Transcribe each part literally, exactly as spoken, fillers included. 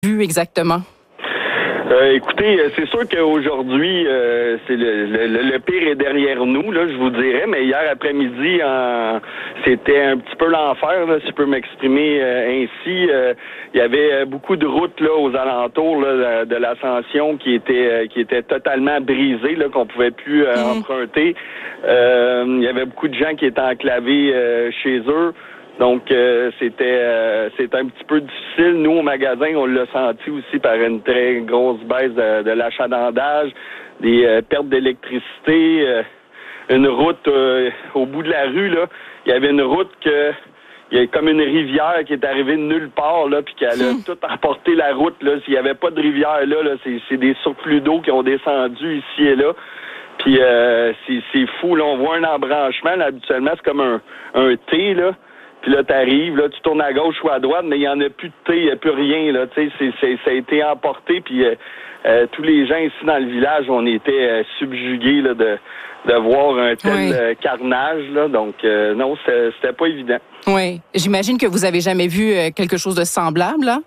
vu exactement? Euh, écoutez, c'est sûr qu'aujourd'hui, euh, c'est le, le, le pire est derrière nous, là, je vous dirais, mais hier après-midi, en, c'était un petit peu l'enfer, là, si je peux m'exprimer euh, ainsi. Euh, il y avait beaucoup de routes là, aux alentours là, de l'Ascension qui étaient euh, qui étaient totalement brisées, là, qu'on pouvait plus euh, mmh. emprunter. Euh, il y avait beaucoup de gens qui étaient enclavés euh, chez eux. Donc, euh, c'était euh, c'était un petit peu difficile. Nous, au magasin, on l'a senti aussi par une très grosse baisse de, de l'achalandage, des euh, pertes d'électricité, euh, une route euh, au bout de la rue, là, il y avait une route que il y a comme une rivière qui est arrivée de nulle part, là, puis qu'elle a mmh. tout emporté la route, là. S'il n'y avait pas de rivière là, là c'est, c'est des surplus d'eau qui ont descendu ici et là. Puis euh, c'est, c'est fou, là, on voit un embranchement, là, habituellement, c'est comme un, un T, là. Puis là, t'arrives, là, tu tournes à gauche ou à droite, mais il n'y en a plus de thé, il n'y a plus rien, là, tu sais, c'est, c'est, ça a été emporté, puis euh, euh, tous les gens ici dans le village, on était euh, subjugués, là, de, de voir un tel oui. euh, carnage, là, donc euh, non, c'était, c'était pas évident. Oui, j'imagine que vous avez jamais vu euh, quelque chose de semblable, là?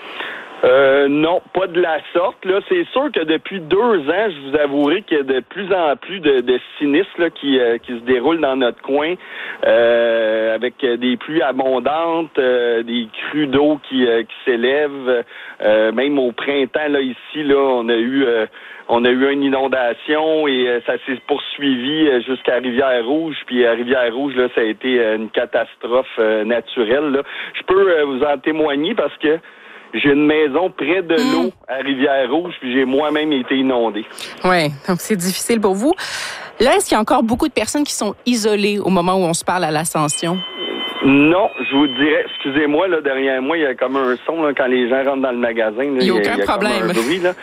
Euh, non, pas de la sorte. Là, c'est sûr que depuis deux ans, je vous avouerai qu'il y a de plus en plus de, de sinistres là, qui, euh, qui se déroulent dans notre coin, euh, avec des pluies abondantes, euh, des crues d'eau qui, euh, qui s'élèvent. Euh, même au printemps, là, ici, là, on a eu euh, on a eu une inondation et euh, ça s'est poursuivi euh, jusqu'à Rivière-Rouge. Puis à Rivière-Rouge, là, ça a été euh, une catastrophe euh, naturelle. Là. Je peux euh, vous en témoigner parce que j'ai une maison près de l'eau mmh. à Rivière-Rouge, puis j'ai moi-même été inondé. Oui, donc c'est difficile pour vous. Là, est-ce qu'il y a encore beaucoup de personnes qui sont isolées au moment où on se parle à l'Ascension? Non, je vous dirais, excusez-moi, là, derrière moi, il y a comme un son là, quand les gens rentrent dans le magasin. Là, il n'y a aucun y a, problème. Comme un bruit, là.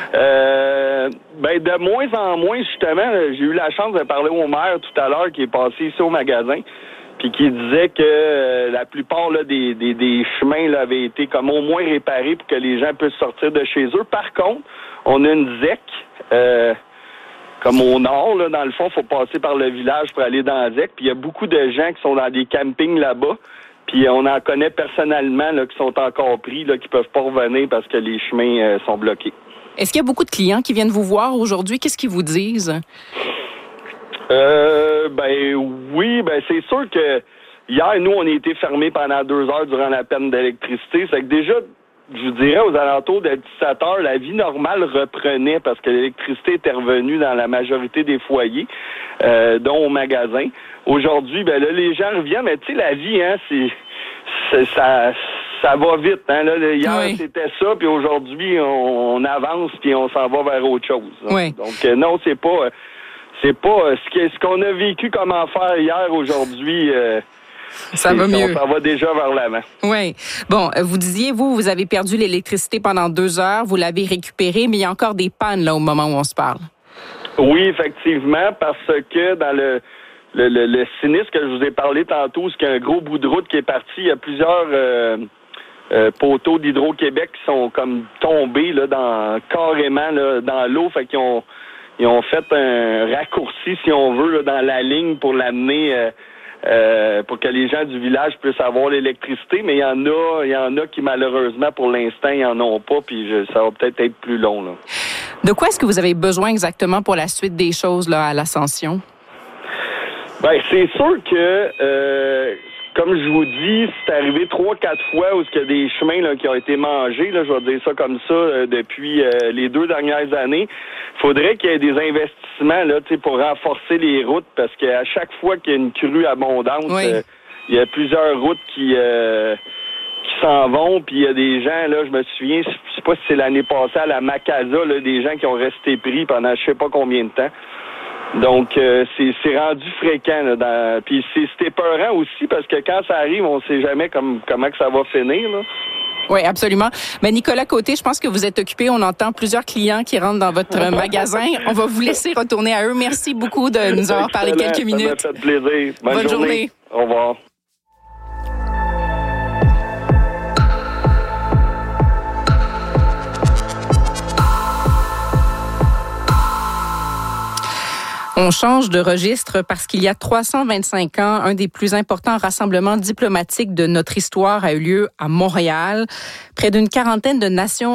Euh, ben, de moins en moins, justement, j'ai eu la chance de parler au maire tout à l'heure qui est passé ici au magasin. Puis qui disait que euh, la plupart là, des, des, des chemins là, avaient été comme au moins réparés pour que les gens puissent sortir de chez eux. Par contre, on a une Z E C, euh, comme au nord, là, dans le fond, il faut passer par le village pour aller dans la Z E C. Puis il y a beaucoup de gens qui sont dans des campings là-bas. Puis on en connaît personnellement là, qui sont encore pris, là, qui peuvent pas revenir parce que les chemins euh, sont bloqués. Est-ce qu'il y a beaucoup de clients qui viennent vous voir aujourd'hui? Qu'est-ce qu'ils vous disent? Euh, ben oui, ben c'est sûr que hier, nous, on a été fermés pendant deux heures durant la panne d'électricité. C'est que déjà, je vous dirais, aux alentours de dix-sept heures, la vie normale reprenait parce que l'électricité était revenue dans la majorité des foyers, euh, dont au magasin. Aujourd'hui, ben là, les gens reviennent, mais tu sais, la vie, hein, c'est, c'est ça... Ça va vite, hein. Là, hier, oui. c'était ça, puis aujourd'hui, on, on avance, puis on s'en va vers autre chose. Oui. Donc, euh, non, c'est pas... C'est pas ce, que, ce qu'on a vécu comme enfer hier, aujourd'hui. Euh, ça va mieux. Ça va déjà vers l'avant. Oui. Bon, vous disiez, vous, vous avez perdu l'électricité pendant deux heures, vous l'avez récupérée, mais il y a encore des pannes là au moment où on se parle. Oui, effectivement, parce que dans le le, le, le sinistre que je vous ai parlé tantôt, c'est qu'il y a un gros bout de route qui est parti. Il y a plusieurs euh, euh, poteaux d'Hydro-Québec qui sont comme tombés là, dans carrément là, dans l'eau, fait qu'ils ont Ils ont fait un raccourci, si on veut, là, dans la ligne pour l'amener, euh, euh, pour que les gens du village puissent avoir l'électricité. Mais il y en a, il y en a qui, malheureusement, pour l'instant, ils en ont pas, puis je, ça va peut-être être plus long, là. De quoi est-ce que vous avez besoin exactement pour la suite des choses, là, à l'Ascension? Ben, c'est sûr que, euh, comme je vous dis, c'est arrivé trois, quatre fois où il y a des chemins là, qui ont été mangés, là, je vais dire ça comme ça, euh, depuis euh, les deux dernières années. Il faudrait qu'il y ait des investissements là, pour renforcer les routes, parce qu'à chaque fois qu'il y a une crue abondante, oui. euh, il y a plusieurs routes qui euh, qui s'en vont, puis il y a des gens, là, je me souviens, je sais pas si c'est l'année passée à la Macasa, là, des gens qui ont resté pris pendant je sais pas combien de temps. Donc, euh, c'est, c'est rendu fréquent. Là, dans... Puis c'est, c'est épeurant aussi, parce que quand ça arrive, on sait jamais comme, comment que ça va finir, là. Oui, absolument. Mais Nicolas Côté, je pense que vous êtes occupé. On entend plusieurs clients qui rentrent dans votre magasin. On va vous laisser retourner à eux. Merci beaucoup de nous avoir parlé quelques minutes. Ça m'a fait plaisir. Bonne, Bonne journée. journée. Au revoir. On change de registre parce qu'il y a trois cent vingt-cinq ans, un des plus importants rassemblements diplomatiques de notre histoire a eu lieu à Montréal. Près d'une quarantaine de nations